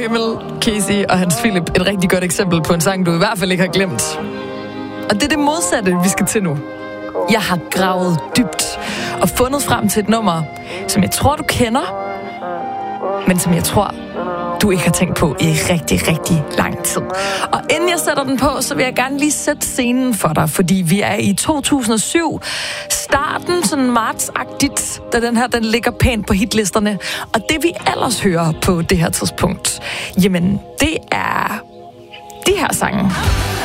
Kimmel, Casey og Hans Philip et rigtig godt eksempel på en sang, du i hvert fald ikke har glemt. Og det er det modsatte, vi skal til nu. Jeg har gravet dybt og fundet frem til et nummer, som jeg tror, du kender, men som jeg tror, du ikke har tænkt på i rigtig, rigtig lang tid. Og inden jeg sætter den på, så vil jeg gerne lige sætte scenen for dig, fordi vi er i 2007, starten sådan martsagtigt, da den ligger pænt på hitlisterne. Og det vi ellers hører på det her tidspunkt, jamen det er de her sange.